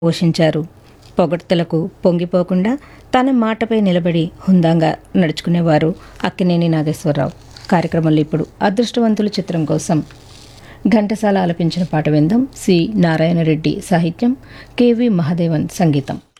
పోషించారు. పొగడ్తలకు పొంగిపోకుండా తన మాటపై నిలబడి హుందాగా నడుచుకునేవారు అక్కినేని నాగేశ్వరరావు. కార్యక్రమంలో ఇప్పుడు అదృష్టవంతులు చిత్రం కోసం ఘంటసాల ఆలపించిన పాట విందాం. సి నారాయణ రెడ్డి సాహిత్యం, కెవి మహాదేవన్ సంగీతం.